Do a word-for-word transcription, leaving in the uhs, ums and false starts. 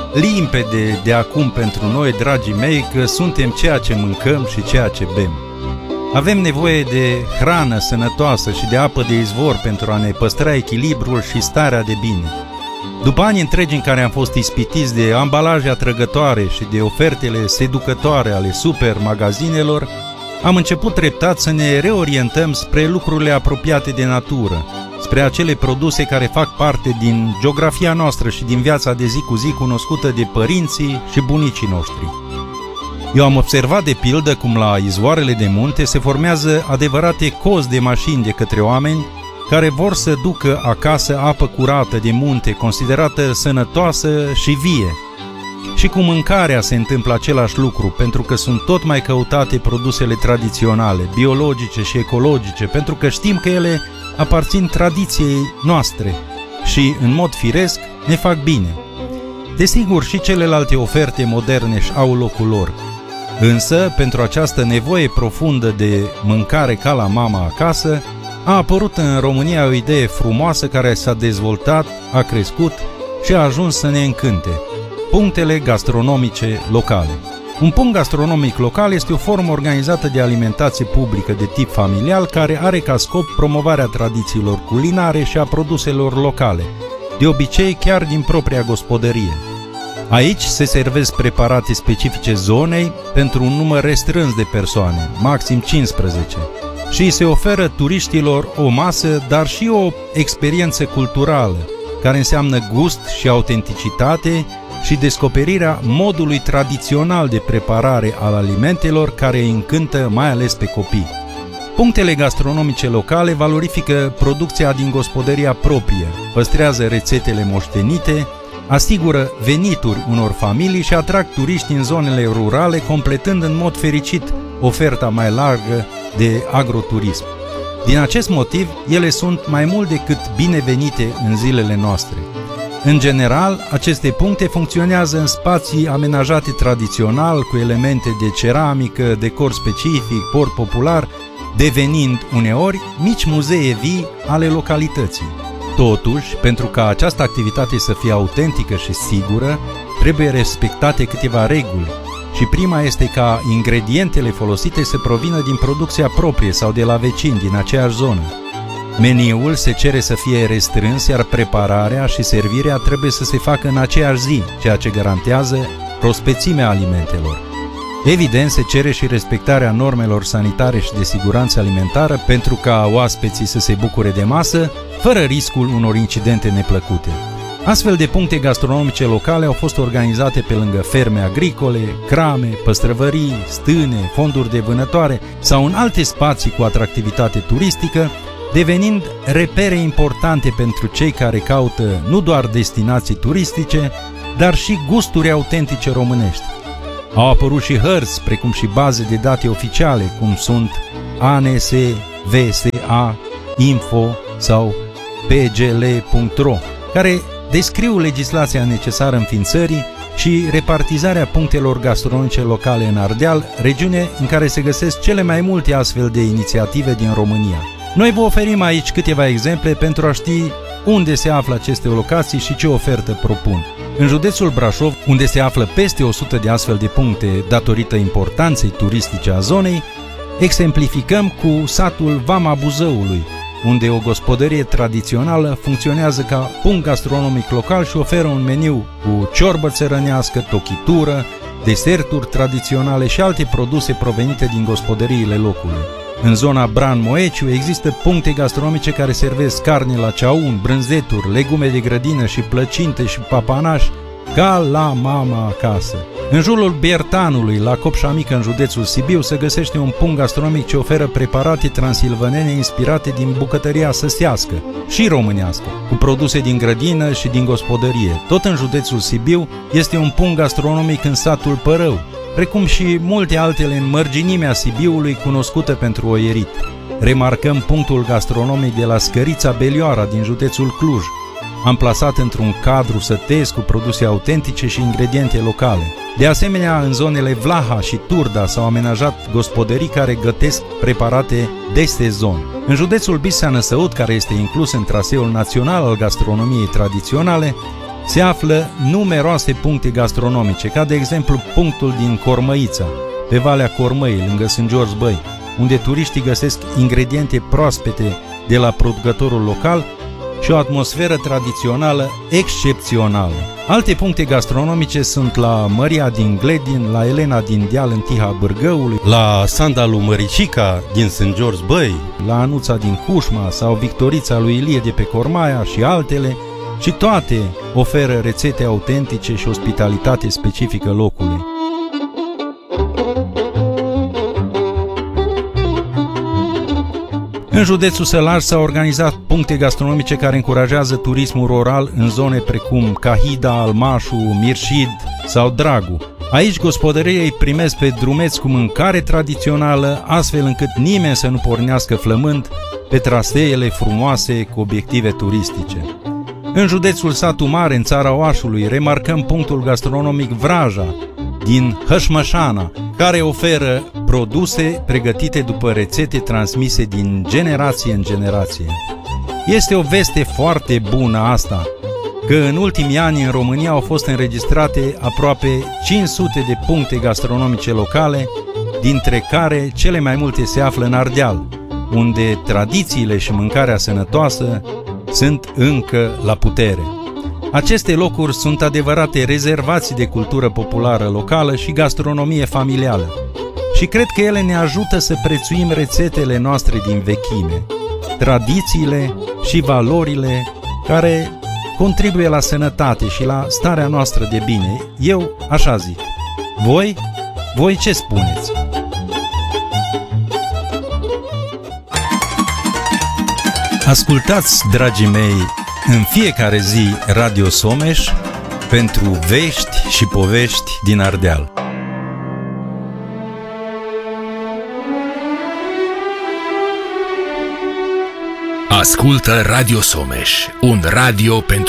limpede de acum pentru noi, dragii mei, că suntem ceea ce mâncăm și ceea ce bem. Avem nevoie de hrană sănătoasă și de apă de izvor pentru a ne păstra echilibrul și starea de bine. După ani întregi în care am fost ispitiți de ambalaje atrăgătoare și de ofertele seducătoare ale supermagazinelor, am început treptat să ne reorientăm spre lucrurile apropiate de natură, spre acele produse care fac parte din geografia noastră și din viața de zi cu zi cunoscută de părinții și bunicii noștri. Eu am observat de pildă cum la izvoarele de munte se formează adevărate cozi de mașini de către oameni care vor să ducă acasă apă curată de munte, considerată sănătoasă și vie. Și cu mâncarea se întâmplă același lucru, pentru că sunt tot mai căutate produsele tradiționale, biologice și ecologice, pentru că știm că ele aparțin tradiției noastre și, în mod firesc, ne fac bine. Desigur, și celelalte oferte moderne își au locul lor. Însă, pentru această nevoie profundă de mâncare ca la mama acasă, a apărut în România o idee frumoasă care s-a dezvoltat, a crescut și a ajuns să ne încânte: punctele gastronomice locale. Un punct gastronomic local este o formă organizată de alimentație publică de tip familial care are ca scop promovarea tradițiilor culinare și a produselor locale, de obicei chiar din propria gospodărie. Aici se servesc preparate specifice zonei pentru un număr restrâns de persoane, maxim cincisprezece, și îi se oferă turiștilor o masă, dar și o experiență culturală, care înseamnă gust și autenticitate și descoperirea modului tradițional de preparare al alimentelor care îi încântă mai ales pe copii. Punctele gastronomice locale valorifică producția din gospodăria proprie, păstrează rețetele moștenite, asigură venituri unor familii și atrag turiști în zonele rurale, completând în mod fericit oferta mai largă de agroturism. Din acest motiv, ele sunt mai mult decât binevenite în zilele noastre. În general, aceste puncte funcționează în spații amenajate tradițional, cu elemente de ceramică, decor specific, port popular, devenind uneori mici muzee vii ale localității. Totuși, pentru ca această activitate să fie autentică și sigură, trebuie respectate câteva reguli. Și prima este ca ingredientele folosite să provină din producția proprie sau de la vecini din aceeași zonă. Meniul se cere să fie restrâns, iar prepararea și servirea trebuie să se facă în aceeași zi, ceea ce garantează prospețimea alimentelor. Evident, se cere și respectarea normelor sanitare și de siguranță alimentară pentru ca oaspeții să se bucure de masă, fără riscul unor incidente neplăcute. Astfel de puncte gastronomice locale au fost organizate pe lângă ferme agricole, crame, păstrăvării, stâne, fonduri de vânătoare sau în alte spații cu atractivitate turistică, devenind repere importante pentru cei care caută nu doar destinații turistice, dar și gusturi autentice românești. Au apărut și hărți, precum și baze de date oficiale, cum sunt A N S, V S A, Info sau P G L punct ro, care descriu legislația necesară înființării și repartizarea punctelor gastronomice locale în Ardeal, regiune în care se găsesc cele mai multe astfel de inițiative din România. Noi vă oferim aici câteva exemple pentru a ști unde se află aceste locații și ce ofertă propun. În județul Brașov, unde se află peste o sută de astfel de puncte datorită importanței turistice a zonei, exemplificăm cu satul Vama Buzăului, unde o gospodărie tradițională funcționează ca punct gastronomic local și oferă un meniu cu ciorbă țărănească, tochitură, deserturi tradiționale și alte produse provenite din gospodăriile locului. În zona Bran-Moeciu există puncte gastronomice care servesc carne la ceaun, brânzeturi, legume de grădină și plăcinte și papanaș ca la mama acasă. În jurul Biertanului, la Copșa Mică, în județul Sibiu, se găsește un punct gastronomic ce oferă preparate transilvanene inspirate din bucătăria săsească și românească, cu produse din grădină și din gospodărie. Tot în județul Sibiu este un punct gastronomic în satul Părău, precum și multe altele în mărginimea Sibiului, cunoscută pentru oierit. Remarcăm punctul gastronomic de la Scărița Belioara din județul Cluj, amplasat într-un cadru sătesc cu produse autentice și ingrediente locale. De asemenea, în zonele Vlaha și Turda s-au amenajat gospodării care gătesc preparate de sezon. În județul Bistrița-Năsăud, care este inclus în traseul național al gastronomiei tradiționale, se află numeroase puncte gastronomice, ca de exemplu punctul din Cormăița, pe Valea Cormăii, lângă Sint George Băi, unde turiștii găsesc ingrediente proaspete de la producătorul local și o atmosferă tradițională excepțională. Alte puncte gastronomice sunt la Măria din Gledin, la Elena din Deal în Tiha Bârgăului, la Sandalul Măricica din Sint George Băi, la Anuța din Cușma sau Victorița lui Ilie de pe Cormaia și altele, și toate oferă rețete autentice și ospitalitate specifică locului. În județul Sălaj s-au organizat puncte gastronomice care încurajează turismul rural în zone precum Cahida, Almașu, Mirșid sau Dragu. Aici gospodăriile îi primesc pe drumeți cu mâncare tradițională, astfel încât nimeni să nu pornească flămând pe traseele frumoase cu obiective turistice. În județul Satu Mare, în țara Oașului, remarcăm punctul gastronomic Vraja din Hășmășana, care oferă produse pregătite după rețete transmise din generație în generație. Este o veste foarte bună asta, că în ultimii ani în România au fost înregistrate aproape cinci sute de puncte gastronomice locale, dintre care cele mai multe se află în Ardeal, unde tradițiile și mâncarea sănătoasă sunt încă la putere. Aceste locuri sunt adevărate rezervații de cultură populară locală și gastronomie familială. Și cred că ele ne ajută să prețuim rețetele noastre din vechime, tradițiile și valorile care contribuie la sănătate și la starea noastră de bine. Eu așa zic. Voi? Voi ce spuneți? Ascultați, dragii mei, în fiecare zi Radio Someș pentru vești și povești din Ardeal. Ascultă Radio Someș, un radio pentru